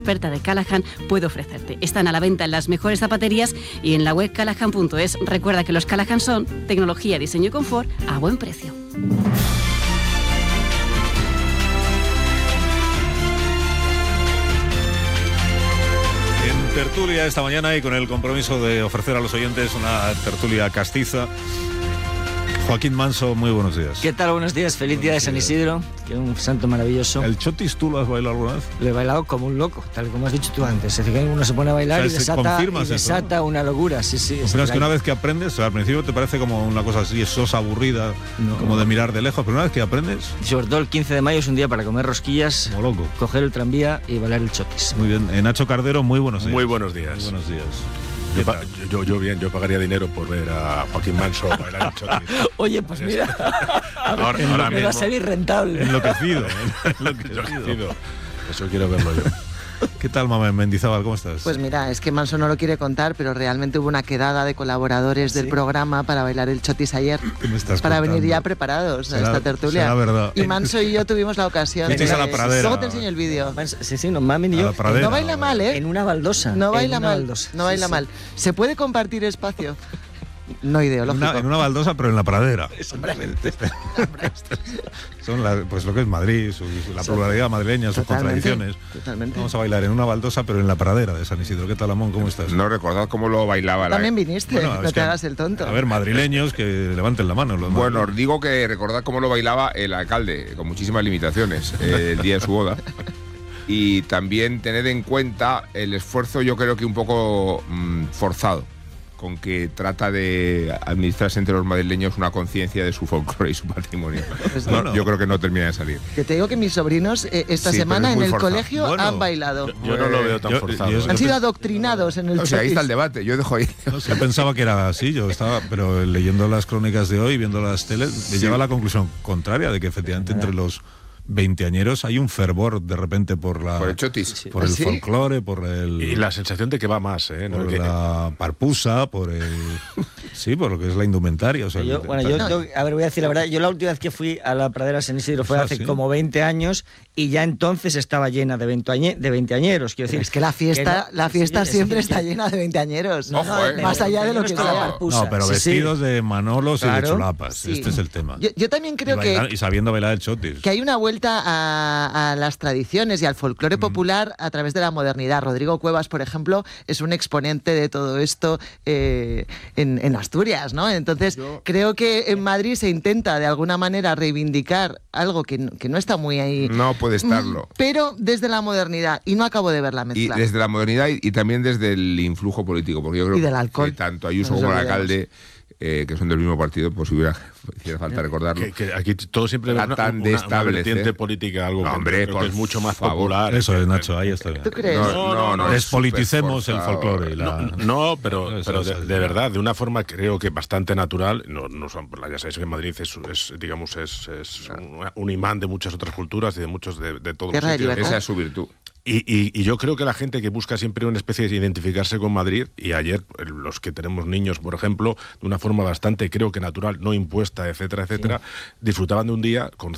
oferta de Callahan puede ofrecerte. Están a la venta en las mejores zapaterías y en la web callahan.es. Recuerda que los Callahan son tecnología, diseño y confort a buen precio. En tertulia esta mañana y con el compromiso de ofrecer a los oyentes una tertulia castiza, Joaquín Manso, muy buenos días. ¿Qué tal? Buenos días, feliz día de San Isidro, que es un santo maravilloso. ¿El chotis tú lo has bailado alguna vez? Lo he bailado como un loco, tal como has dicho tú antes. Es decir, que uno se pone a bailar, o sea, y desata una locura. Sí, sí. Pero es que una vez que aprendes, al principio te parece como una cosa así, sosa, aburrida, como de mirar de lejos, pero una vez que aprendes... Sobre todo el 15 de mayo es un día para comer rosquillas, como loco, coger el tranvía y bailar el chotis. Muy bien. Nacho Cardero, muy buenos días. Muy buenos días. Muy buenos días. Yo pagaría dinero por ver a Joaquín Manso bailar el chotis. Oye, pues mira, ahora me va a salir rentable. Enloquecido. Eso quiero verlo yo. ¿Qué tal, mamá Mendizábal? ¿Cómo estás? Pues mira, es que Manso no lo quiere contar, pero realmente hubo una quedada de colaboradores del programa para bailar el chotis ayer. ¿Qué me estás para contando? venir ya preparados a esta tertulia. Será verdad. Y Manso y yo tuvimos la ocasión a la pradera. Luego te enseño el vídeo. Sí, no, Mami y yo. No baila mal, ¿eh? En una baldosa. No baila mal. Baldosa. No baila mal. ¿Se puede compartir espacio? No ideológico. En una baldosa, pero en la pradera. Son pues lo que es Madrid, la pluralidad madrileña, sus contradicciones. Totalmente. Vamos a bailar en una baldosa, pero en la pradera de San Isidro. ¿Qué tal, Amón? ¿Cómo estás? No recordad cómo lo bailaba También viniste, bueno, no te hagas el tonto. A ver, madrileños que levanten la mano. Bueno, os digo que recordad cómo lo bailaba el alcalde, con muchísimas limitaciones, el día de su boda. Y también tened en cuenta el esfuerzo, yo creo que un poco forzado, con que trata de administrarse entre los madrileños una conciencia de su folclore y su patrimonio. Pues yo creo que no termina de salir. Que te digo que mis sobrinos esta semana en el colegio han bailado. Yo no lo veo tan forzado. Han sido adoctrinados en el chotis. Ahí está el debate, yo dejo ahí. Yo pensaba que era así, pero leyendo las crónicas de hoy, viendo las teles, me lleva a la conclusión contraria, de que efectivamente entre los veinteañeros hay un fervor de repente por el chotis, por el folclore, por el... Y la sensación de que va más, por la parpusa, por lo que es la indumentaria. O sea, a ver, voy a decir la verdad, yo la última vez que fui a la pradera San Isidro fue hace como 20 años y ya entonces estaba llena de veinteañeros, quiero decir. Es que la fiesta siempre está llena de veinteañeros, más allá de lo que sea parpusa. No, pero vestidos de manolos y de chulapas, este es el tema. Yo también creo y sabiendo bailar el chotis. Que hay una vuelta a las tradiciones y al folclore popular a través de la modernidad. Rodrigo Cuevas, por ejemplo, es un exponente de todo esto en Asturias, ¿no? Entonces, creo que en Madrid se intenta de alguna manera reivindicar algo que no está muy ahí. No puede estarlo. Pero desde la modernidad, y no acabo de ver la mezcla. Y desde la modernidad y también desde el influjo político, porque yo creo del alcohol. Que tanto Ayuso como el alcalde, que son del mismo partido, pues hiciera falta recordarlo. Que aquí todo siempre es una vertiente política, algo que es mucho más popular. Eso es, Nacho, ahí estoy. ¿Tú crees? No, despoliticemos el folclore. Pero de verdad, de una forma creo que bastante natural. No son, ya sabéis que Madrid es un imán de muchas otras culturas y de muchos de todos los sitios. Esa es su virtud. Y yo creo que la gente que busca siempre una especie de identificarse con Madrid, y ayer los que tenemos niños, por ejemplo, de una forma bastante, creo que natural, no impuesta, etcétera, disfrutaban de un día con